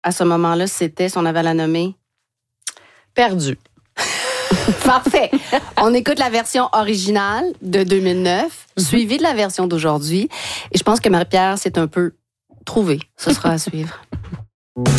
à ce moment-là, c'était, si on avait à la nommer? Perdu. Parfait. On écoute la version originale de 2009, suivie de la version d'aujourd'hui. Et je pense que Marie-Pierre s'est un peu trouvée. Ce sera à suivre.